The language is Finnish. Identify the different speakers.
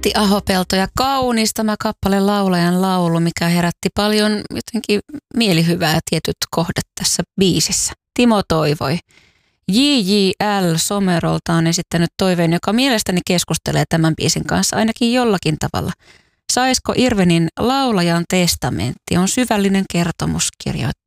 Speaker 1: Antti Ahopelto ja kaunis tämä kappale Laulajan laulu, mikä herätti paljon jotenkin mielihyvää tietyt kohdat tässä biisissä. Timo toivoi. JJL Somerolta on esittänyt toiveen, joka mielestäni keskustelee tämän biisin kanssa ainakin jollakin tavalla. Saisko Irvenin Laulajan testamentti on syvällinen kertomus, kirjoittaa